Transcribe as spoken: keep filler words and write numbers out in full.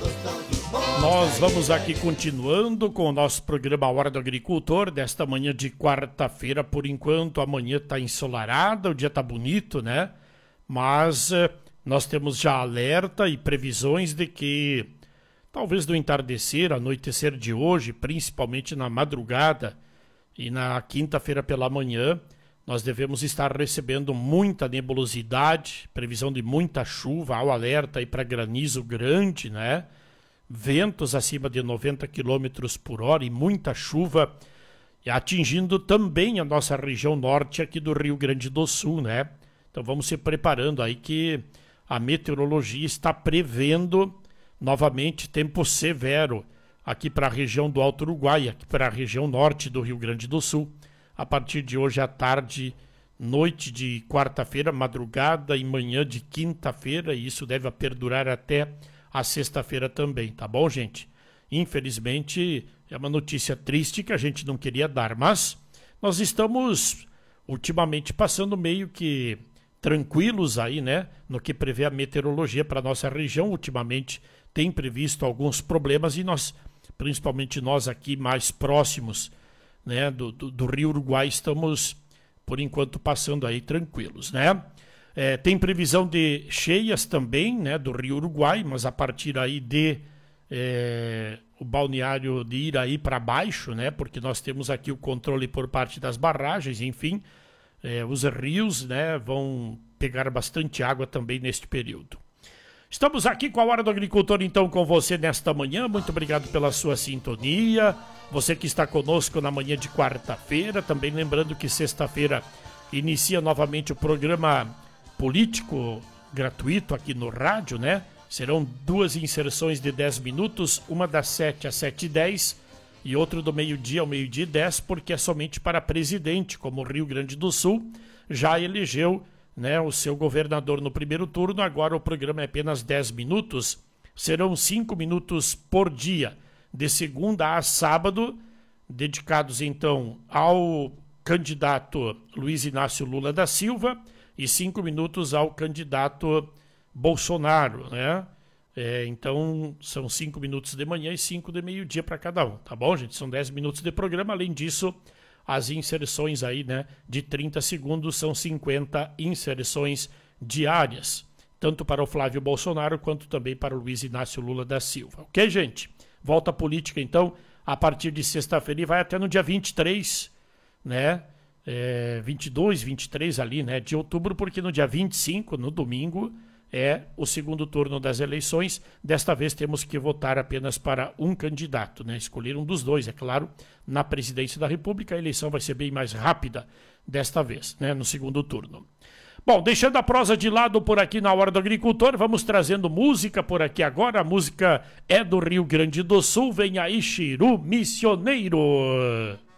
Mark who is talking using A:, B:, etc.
A: Nós vamos aqui continuando com o nosso programa Hora do Agricultor, desta manhã de quarta-feira. Por enquanto, amanhã está ensolarada, o dia está bonito, né? Mas eh, nós temos já alerta e previsões de que, talvez no entardecer, anoitecer de hoje, principalmente na madrugada e na quinta-feira pela manhã, nós devemos estar recebendo muita nebulosidade, previsão de muita chuva, há o alerta aí para granizo grande, né? Ventos acima de noventa quilômetros por hora e muita chuva, atingindo também a nossa região norte aqui do Rio Grande do Sul, né? Então vamos se preparando aí que a meteorologia está prevendo novamente tempo severo aqui para a região do Alto Uruguai, aqui para a região norte do Rio Grande do Sul. A partir de hoje à tarde, noite de quarta-feira, madrugada e manhã de quinta-feira, e isso deve perdurar até a sexta-feira também, tá bom, gente? Infelizmente, é uma notícia triste que a gente não queria dar, mas nós estamos ultimamente passando meio que tranquilos aí, né? No que prevê a meteorologia para nossa região. Ultimamente tem previsto alguns problemas e nós, principalmente nós aqui mais próximos, né, do, do, do Rio Uruguai, estamos, por enquanto, passando aí tranquilos, né? É, tem previsão de cheias também, né, do Rio Uruguai, mas a partir aí de é, o balneário de Iraí para baixo, né, porque nós temos aqui o controle por parte das barragens, enfim, é, os rios, né, vão pegar bastante água também neste período. Estamos aqui com a Hora do Agricultor, então, com você nesta manhã. Muito obrigado pela sua sintonia. Você que está conosco na manhã de quarta-feira, também lembrando que sexta-feira inicia novamente o programa político gratuito aqui no rádio, né? Serão duas inserções de dez minutos, uma das sete às sete e dez e outro do meio-dia ao meio-dia e dez, porque é somente para presidente, como o Rio Grande do Sul já elegeu, né, o seu governador no primeiro turno. Agora o programa é apenas dez minutos, serão cinco minutos por dia, de segunda a sábado, dedicados então ao candidato Luiz Inácio Lula da Silva, e cinco minutos ao candidato Bolsonaro, né? É, então, são cinco minutos de manhã e cinco de meio-dia para cada um, tá bom, gente? São dez minutos de programa. Além disso, as inserções aí, né, de trinta segundos, são cinquenta inserções diárias, tanto para o Flávio Bolsonaro quanto também para o Luiz Inácio Lula da Silva. Ok, gente? Volta à política, então, a partir de sexta-feira e vai até no dia vinte e três, né? É, vinte e dois, vinte e três ali, né, de outubro, porque no dia vinte e cinco, no domingo, é o segundo turno das eleições. Desta vez temos que votar apenas para um candidato, né, escolher um dos dois, é claro, na presidência da República. A eleição vai ser bem mais rápida desta vez, né, no segundo turno. Bom, deixando a prosa de lado por aqui na Hora do Agricultor, vamos trazendo música por aqui agora. A música é do Rio Grande do Sul, vem aí Chiru Missioneiro.